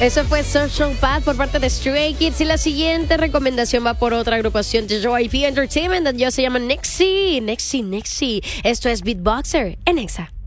Eso fue Social Path por parte de Stray Kids. Y la siguiente recomendación va por otra agrupación de Joy P Entertainment. Ellos se llaman Nexi. Esto es Beatboxer en Exa.